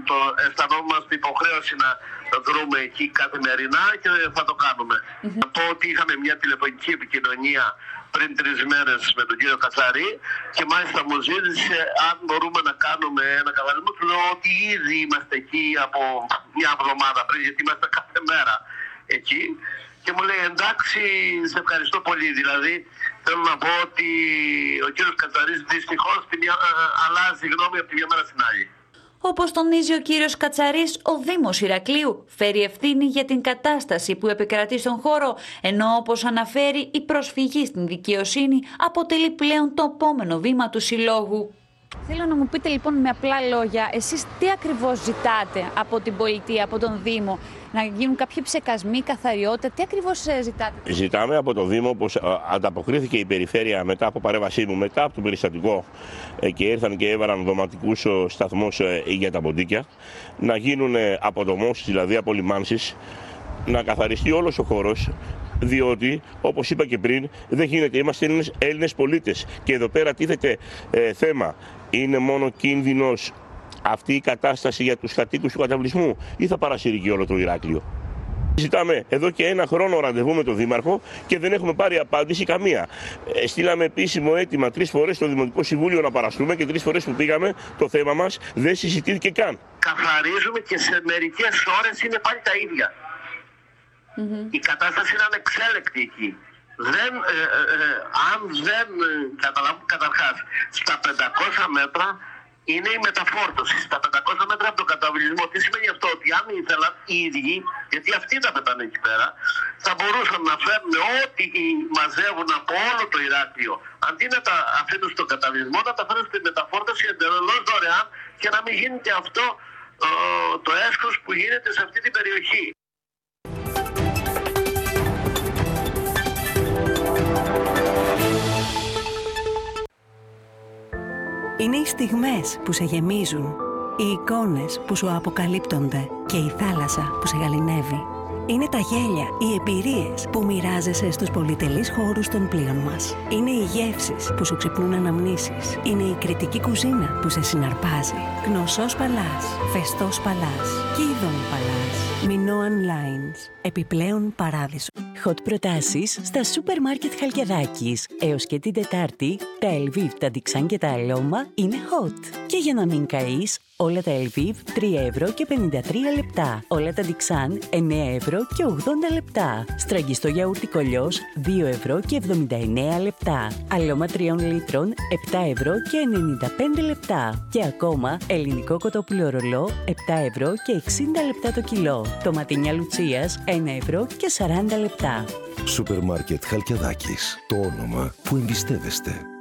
αισθανόμαστε υποχρέωση να δρούμε εκεί καθημερινά και θα το κάνουμε. Να πω ότι είχαμε μια τηλεφωνική επικοινωνία πριν 3 μέρες με τον κύριο Κατσαρή και μάλιστα μου ζήτησε αν μπορούμε να κάνουμε ένα καθαρισμό. Του λέω ότι ήδη είμαστε εκεί από μια εβδομάδα πριν, γιατί είμαστε κάθε μέρα εκεί. Και μου λέει εντάξει, σε ευχαριστώ πολύ. Δηλαδή θέλω να πω ότι ο κύριος Κατσαρής δυστυχώς αλλάζει γνώμη από τη μια μέρα στην άλλη. Όπως τονίζει ο κύριος Κατσαρής, ο Δήμος Ηρακλείου φέρει ευθύνη για την κατάσταση που επικρατεί στον χώρο, ενώ όπως αναφέρει η προσφυγή στην δικαιοσύνη αποτελεί πλέον το επόμενο βήμα του συλλόγου. Θέλω να μου πείτε λοιπόν με απλά λόγια, εσείς τι ακριβώς ζητάτε από την πολιτεία, από τον Δήμο, να γίνουν κάποιοι ψεκασμοί, καθαριότητα, τι ακριβώς ζητάτε? Ζητάμε από τον Δήμο, όπως ανταποκρίθηκε η περιφέρεια μετά από παρέμβασή μου, μετά από το περιστατικό και ήρθαν και έβαλαν δωματικούς σταθμούς για τα ποντίκια, να γίνουν αποδομώσεις, δηλαδή απολυμάνσεις, να καθαριστεί όλος ο χώρος. Διότι, όπως είπα και πριν, δεν γίνεται. Είμαστε Έλληνες πολίτες και εδώ πέρα τίθεται θέμα. Είναι μόνο κίνδυνος αυτή η κατάσταση για τους κατοίκους του καταβλισμού ή θα παρασύρει και όλο το Ηράκλειο? Ζητάμε εδώ και 1 χρόνο ραντεβού με τον Δήμαρχο και δεν έχουμε πάρει απάντηση καμία. Στείλαμε επίσημο αίτημα 3 φορές στο Δημοτικό Συμβούλιο να παραστούμε και 3 φορές που πήγαμε το θέμα μας δεν συζητήθηκε καν. Καθαρίζουμε και σε μερικές ώρες είναι πάλι τα ίδια. Η κατάσταση είναι ανεξέλεκτη εκεί. Αν δεν καταλάβουμε καταρχάς, στα 500 μέτρα είναι η μεταφόρτωση. Στα 500 μέτρα από τον καταβλισμό. Τι σημαίνει αυτό? Ότι αν ήθελαν οι ίδιοι, γιατί αυτοί τα πετάνε εκεί πέρα, θα μπορούσαν να φέρουν ό,τι μαζεύουν από όλο το Ηράκλειο. Αντί να τα αφήνουν στον καταβλισμό, να τα φέρουν στη μεταφόρτωση εντελώς δωρεάν και να μην γίνεται αυτό το έσχος που γίνεται σε αυτή την περιοχή. Είναι οι στιγμές που σε γεμίζουν, οι εικόνες που σου αποκαλύπτονται και η θάλασσα που σε γαληνεύει. Είναι τα γέλια, οι εμπειρίες που μοιράζεσαι στους πολυτελείς χώρους των πλοίων μας. Είναι οι γεύσεις που σου ξυπνούν αναμνήσεις. Είναι η κριτική κουζίνα που σε συναρπάζει. Γνωσός Παλάς, Φεστός Παλάς, Κίδων Παλάς, Μινόαν Lines. Επιπλέον παράδεισο. Hot προτάσεις στα σούπερ μάρκετ Χαλκιδάκης. Έως και την Τετάρτη, τα Elviv, τα Dixan και τα Aloma είναι hot. Και για να μην καείς, όλα τα Elviv 3 ευρώ και 53 λεπτά. Όλα τα Dixan 9 ευρώ και 80 λεπτά. Στραγγιστό γιαούρτι Κολιός 2 ευρώ και 79 λεπτά. Αλόμα 3 λίτρων 7 ευρώ και 95 λεπτά. Και ακόμα ελληνικό κοτόπουλο ρολό 7 ευρώ και 60 λεπτά το κιλό. Τοματίνια Λουτσίας 1 ευρώ και 40 λεπτά. Σούπερ μάρκετ Χαλκιδάκης. Το όνομα που εμπιστεύεστε.